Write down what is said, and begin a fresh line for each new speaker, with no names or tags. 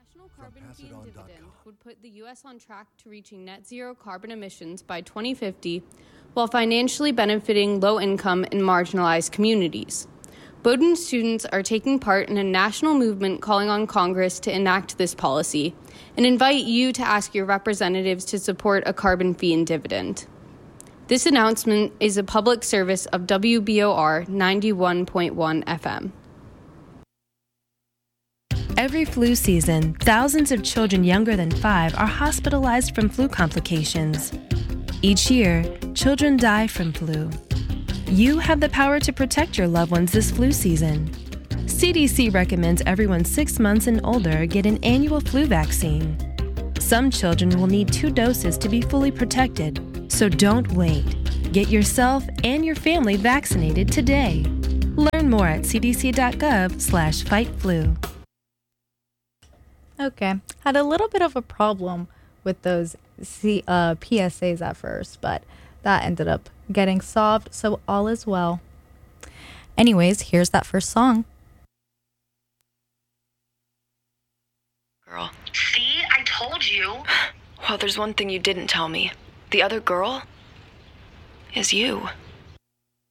national carbon fee and dividend would put the U.S. on track to reaching net zero carbon emissions by 2050 while financially benefiting low-income and marginalized communities. Bowdoin students are taking part in a national movement calling on Congress to enact this policy and invite you to ask your representatives to support a carbon fee and dividend. This announcement is a public service of WBOR 91.1 FM.
Every flu season, thousands of children younger than 5 are hospitalized from flu complications. Each year, children die from flu. You have the power to protect your loved ones this flu season. CDC recommends everyone 6 months and older get an annual flu vaccine. Some children will need 2 doses to be fully protected, so don't wait. Get yourself and your family vaccinated today. Learn more at cdc.gov/fightflu.
Okay, had a little bit of a problem with those PSAs at first, but that ended up getting solved, so all is well. Anyways, here's that first song.
Girl.
See, I told you.
Well, there's one thing you didn't tell me. The other girl is you.